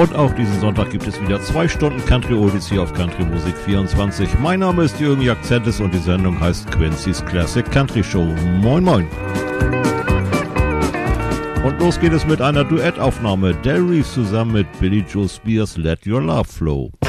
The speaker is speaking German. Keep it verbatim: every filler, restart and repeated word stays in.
Und auch diesen Sonntag gibt es wieder zwei Stunden Country Oldies hier auf Country Musik vierundzwanzig. Mein Name ist Jürgen Jackzentis und die Sendung heißt Quincy's Classic Country Show. Moin moin. Und los geht es mit einer Duettaufnahme. Del Reeves zusammen mit Billy Joe Spears, Let Your Love Flow.